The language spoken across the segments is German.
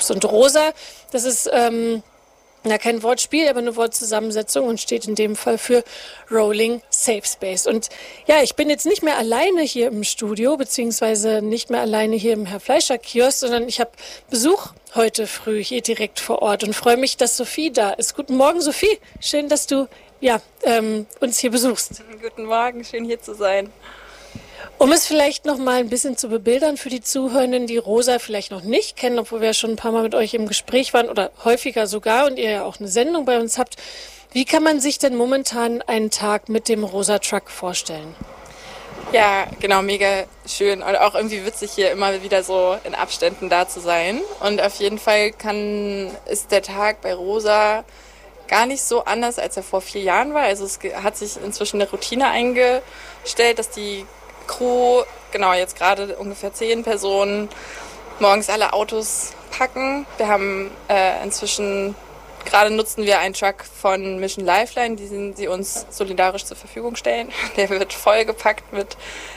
Workshops. Und Rosa, das ist kein Wortspiel, aber eine Wortzusammensetzung und steht in dem Fall für Rolling Safe Space. Und ja, ich bin jetzt nicht mehr alleine hier im Studio, beziehungsweise nicht mehr alleine hier im Herr Fleischer Kiosk, sondern ich habe Besuch heute früh hier direkt vor Ort und freue mich, dass Sophie da ist. Guten Morgen, Sophie. Schön, dass du uns hier besuchst. Guten Morgen, schön hier zu sein. Um es vielleicht noch mal ein bisschen zu bebildern für die Zuhörenden, die Rosa vielleicht noch nicht kennen, obwohl wir schon ein paar Mal mit euch im Gespräch waren oder häufiger sogar und ihr ja auch eine Sendung bei uns habt. Wie kann man sich denn momentan einen Tag mit dem Rosa Truck vorstellen? Ja, genau, mega schön und auch irgendwie witzig hier immer wieder so in Abständen da zu sein. Und auf jeden Fall ist der Tag bei Rosa gar nicht so anders, als er vor 4 Jahren war. Also es hat sich inzwischen eine Routine eingestellt, dass die Crew, genau jetzt gerade ungefähr 10 Personen, morgens alle Autos packen. Wir haben gerade nutzen wir einen Truck von Mission Lifeline, sie uns solidarisch zur Verfügung stellen. Der wird vollgepackt mit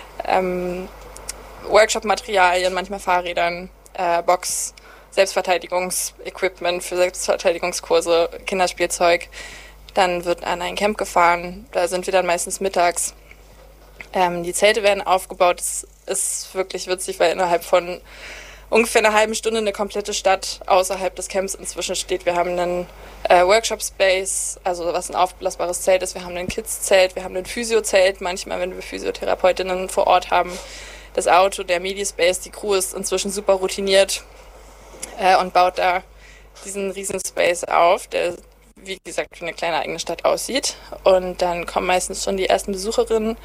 Workshop-Materialien, manchmal Fahrrädern, Box, Selbstverteidigungsequipment für Selbstverteidigungskurse, Kinderspielzeug. Dann wird an ein Camp gefahren, da sind wir dann meistens mittags. Die Zelte werden aufgebaut. Es ist wirklich witzig, weil innerhalb von ungefähr einer halben Stunde eine komplette Stadt außerhalb des Camps inzwischen steht. Wir haben einen Workshop-Space, also was ein aufblasbares Zelt ist. Wir haben ein Kids-Zelt, wir haben ein Physio-Zelt. Manchmal, wenn wir Physiotherapeutinnen vor Ort haben, das Auto, der Medi-Space. Die Crew ist inzwischen super routiniert und baut da diesen riesen Space auf, der, wie gesagt, wie eine kleine eigene Stadt aussieht. Und dann kommen meistens schon die ersten Besucherinnen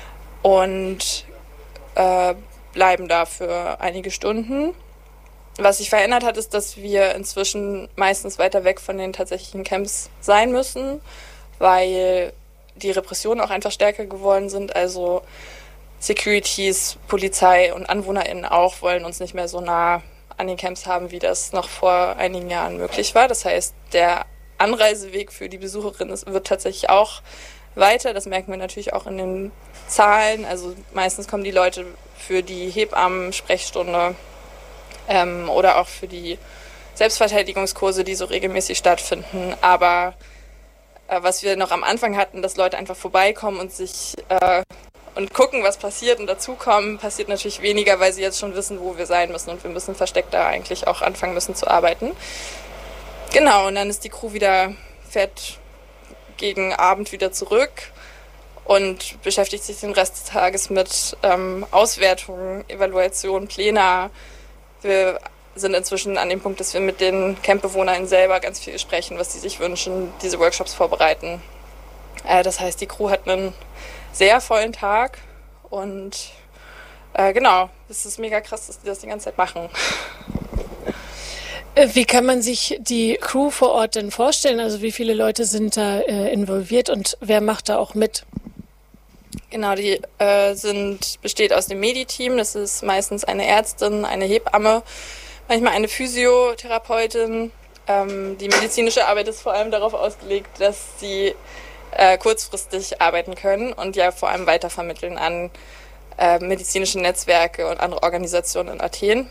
und bleiben da für einige Stunden. Was sich verändert hat, ist, dass wir inzwischen meistens weiter weg von den tatsächlichen Camps sein müssen, weil die Repressionen auch einfach stärker geworden sind. Also Securities, Polizei und AnwohnerInnen auch wollen uns nicht mehr so nah an den Camps haben, wie das noch vor einigen Jahren möglich war. Das heißt, der Anreiseweg für die Besucherinnen wird tatsächlich auch weiter. Das merken wir natürlich auch in den Zahlen. Also meistens kommen die Leute für die Hebammen-Sprechstunde oder auch für die Selbstverteidigungskurse, die so regelmäßig stattfinden. Aber was wir noch am Anfang hatten, dass Leute einfach vorbeikommen und sich und gucken, was passiert und dazukommen, passiert natürlich weniger, weil sie jetzt schon wissen, wo wir sein müssen. Und wir müssen versteckter eigentlich auch anfangen müssen zu arbeiten. Genau, und dann ist die Crew fährt gegen Abend wieder zurück und beschäftigt sich den Rest des Tages mit Auswertungen, Evaluation, Pläne. Wir sind inzwischen an dem Punkt, dass wir mit den Campbewohnern selber ganz viel sprechen, was sie sich wünschen, diese Workshops vorbereiten. Das heißt, die Crew hat einen sehr vollen Tag und genau, es ist mega krass, dass die das die ganze Zeit machen. Wie kann man sich die Crew vor Ort denn vorstellen? Also wie viele Leute sind da involviert und wer macht da auch mit? Genau, die besteht aus dem Medi-Team. Das ist meistens eine Ärztin, eine Hebamme, manchmal eine Physiotherapeutin. Die medizinische Arbeit ist vor allem darauf ausgelegt, dass sie kurzfristig arbeiten können und ja vor allem weitervermitteln an medizinische Netzwerke und andere Organisationen in Athen.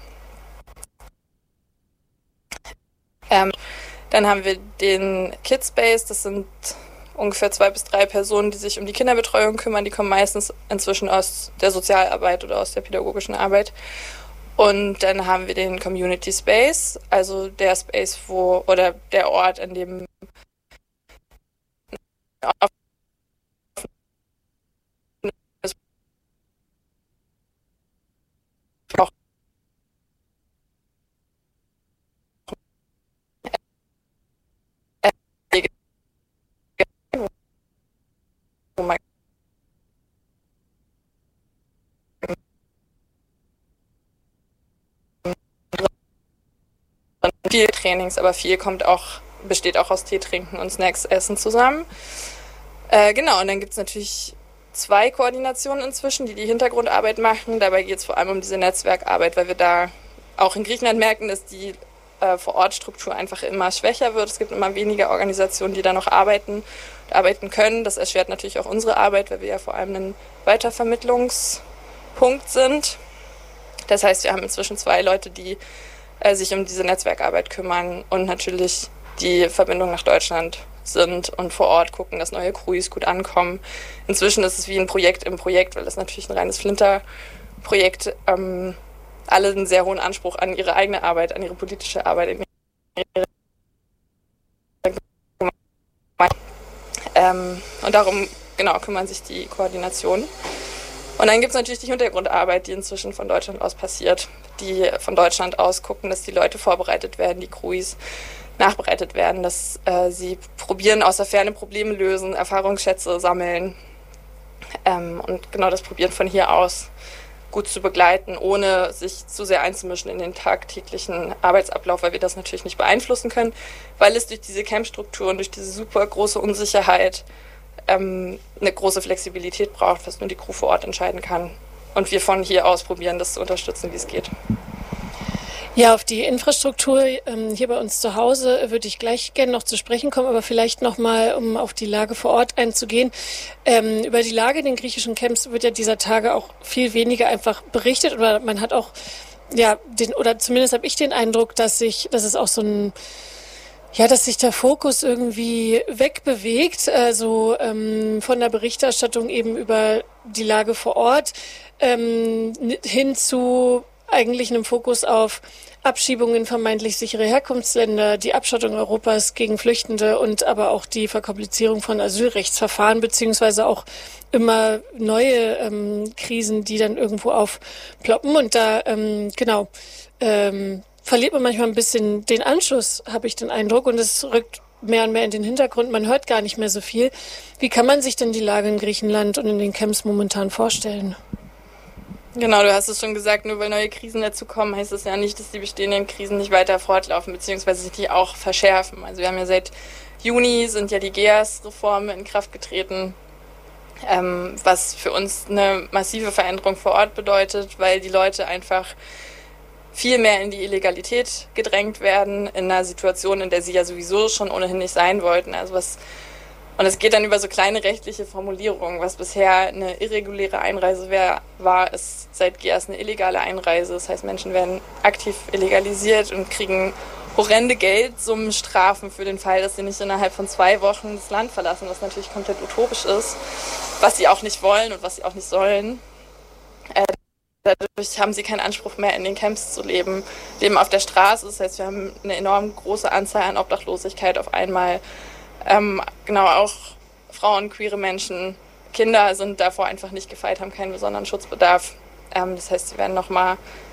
Dann haben wir den Kids Space, das sind ungefähr 2 bis 3 Personen, die sich um die Kinderbetreuung kümmern. Die kommen meistens inzwischen aus der Sozialarbeit oder aus der pädagogischen Arbeit. Und dann haben wir den Community Space, also der Space, oder der Ort, an dem auch wo man viel Trainings, aber viel besteht auch aus Tee trinken und Snacks essen zusammen. Genau, und dann gibt es natürlich 2 Koordinationen inzwischen, die Hintergrundarbeit machen. Dabei geht es vor allem um diese Netzwerkarbeit, weil wir da auch in Griechenland merken, dass die Vor-Ort-Struktur einfach immer schwächer wird. Es gibt immer weniger Organisationen, die da noch arbeiten können. Das erschwert natürlich auch unsere Arbeit, weil wir ja vor allem ein Weitervermittlungspunkt sind. Das heißt, wir haben inzwischen 2 Leute, die sich um diese Netzwerkarbeit kümmern und natürlich die Verbindung nach Deutschland sind und vor Ort gucken, dass neue Crews gut ankommen. Inzwischen ist es wie ein Projekt im Projekt, weil das natürlich ein reines Flinter-Projekt. Alle einen sehr hohen Anspruch an ihre eigene Arbeit, an ihre politische Arbeit. Und darum kümmern sich die Koordinationen. Und dann gibt es natürlich die Hintergrundarbeit, die inzwischen von Deutschland aus passiert, die von Deutschland aus gucken, dass die Leute vorbereitet werden, die Crews nachbereitet werden, dass sie probieren, aus der Ferne Probleme lösen, Erfahrungsschätze sammeln und genau das probieren von hier aus gut zu begleiten, ohne sich zu sehr einzumischen in den tagtäglichen Arbeitsablauf, weil wir das natürlich nicht beeinflussen können, weil es durch diese Campstruktur und durch diese super große Unsicherheit eine große Flexibilität braucht, was nur die Crew vor Ort entscheiden kann. Und wir von hier aus probieren, das zu unterstützen, wie es geht. Ja, auf die Infrastruktur hier bei uns zu Hause würde ich gleich gerne noch zu sprechen kommen, aber vielleicht nochmal, um auf die Lage vor Ort einzugehen. Über die Lage in den griechischen Camps wird ja dieser Tage auch viel weniger einfach berichtet, oder man hat auch, oder zumindest habe ich den Eindruck, dass es auch so ein, dass sich der Fokus irgendwie wegbewegt, also von der Berichterstattung eben über die Lage vor Ort hin zu eigentlich einem Fokus auf Abschiebungen in vermeintlich sichere Herkunftsländer, die Abschottung Europas gegen Flüchtende und aber auch die Verkomplizierung von Asylrechtsverfahren, beziehungsweise auch immer neue Krisen, die dann irgendwo aufploppen. Und da, verliert man manchmal ein bisschen den Anschluss, habe ich den Eindruck, und es rückt mehr und mehr in den Hintergrund. Man hört gar nicht mehr so viel. Wie kann man sich denn die Lage in Griechenland und in den Camps momentan vorstellen? Genau, du hast es schon gesagt, nur weil neue Krisen dazu kommen, heißt es ja nicht, dass die bestehenden Krisen nicht weiter fortlaufen, beziehungsweise sich die auch verschärfen. Also wir haben ja seit Juni sind ja die GEAS-Reformen in Kraft getreten, was für uns eine massive Veränderung vor Ort bedeutet, weil die Leute einfach viel mehr in die Illegalität gedrängt werden, in einer Situation, in der sie ja sowieso schon ohnehin nicht sein wollten. Und es geht dann über so kleine rechtliche Formulierungen. Was bisher eine irreguläre Einreise war, ist seit GEAS eine illegale Einreise. Das heißt, Menschen werden aktiv illegalisiert und kriegen horrende Geldsummenstrafen für den Fall, dass sie nicht innerhalb von 2 Wochen das Land verlassen, was natürlich komplett utopisch ist, was sie auch nicht wollen und was sie auch nicht sollen. Dadurch haben sie keinen Anspruch mehr, in den Camps zu leben auf der Straße. Das heißt, wir haben eine enorm große Anzahl an Obdachlosigkeit auf einmal. Auch Frauen, queere Menschen, Kinder sind davor einfach nicht gefeit, haben keinen besonderen Schutzbedarf. Das heißt, sie werden nochmal